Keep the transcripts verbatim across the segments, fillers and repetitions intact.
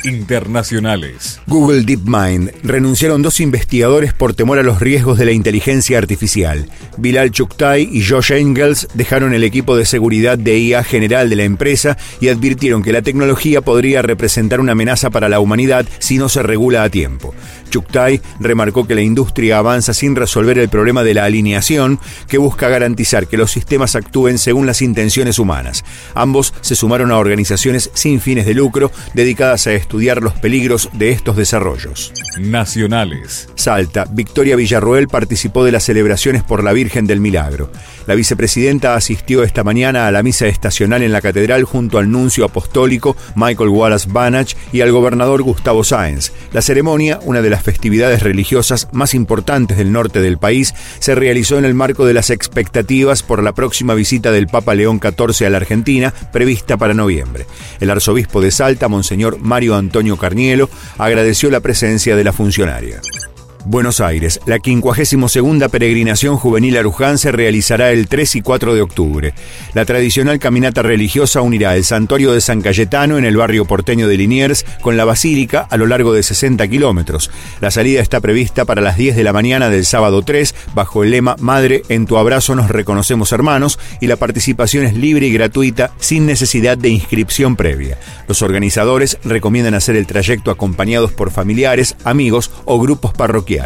Internacionales. Google DeepMind renunciaron dos investigadores por temor a los riesgos de la inteligencia artificial. Bilal Chughtai y Josh Engels dejaron el equipo de seguridad de I A general de la empresa y advirtieron que la tecnología podría representar una amenaza para la humanidad si no se regula a tiempo. Chughtai remarcó que la industria avanza sin resolver el problema de la alineación, que busca garantizar que los sistemas actúen según las intenciones humanas. Ambos se sumaron a organizaciones sin fines de lucro dedicadas a estudiar los peligros de estos desarrollos. Nacionales. Salta. Victoria Villarroel participó de las celebraciones por la Virgen del Milagro. La vicepresidenta asistió esta mañana a la misa estacional en la catedral junto al nuncio apostólico Michael Wallace Banach y al gobernador Gustavo Sáenz. La ceremonia, una de las festividades religiosas más importantes del norte del país, se realizó en el marco de las expectativas por la próxima visita del Papa León catorce a la Argentina, prevista para noviembre. El arzobispo de Salta, Monseñor Mario Antonio Carnielo, agradeció la presencia de la funcionaria. Buenos Aires. La quincuagésima segunda peregrinación juvenil a Luján se realizará el tres y cuatro de octubre. La tradicional caminata religiosa unirá el santuario de San Cayetano en el barrio porteño de Liniers con la basílica a lo largo de sesenta kilómetros. La salida está prevista para las diez de la mañana del sábado tres, bajo el lema Madre, en tu abrazo nos reconocemos hermanos, y la participación es libre y gratuita sin necesidad de inscripción previa. Los organizadores recomiendan hacer el trayecto acompañados por familiares, amigos o grupos parroquiales.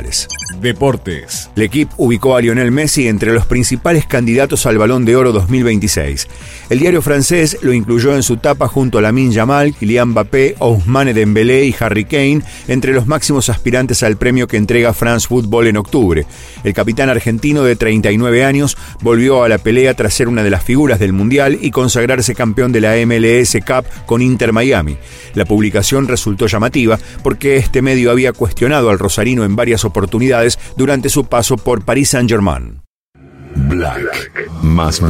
Deportes. L'Équipe ubicó a Lionel Messi entre los principales candidatos al Balón de Oro dos mil veintiséis. El diario francés lo incluyó en su tapa junto a Lamine Yamal, Kylian Mbappé, Ousmane Dembélé y Harry Kane entre los máximos aspirantes al premio que entrega France Football en octubre. El capitán argentino de treinta y nueve años volvió a la pelea tras ser una de las figuras del Mundial y consagrarse campeón de la M L S Cup con Inter Miami. La publicación resultó llamativa porque este medio había cuestionado al rosarino en varias oportunidades durante su paso por Paris Saint-Germain. Black. Más